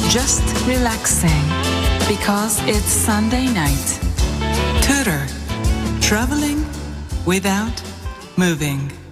just relaxing because it's Sunday night. Tutor, traveling without moving.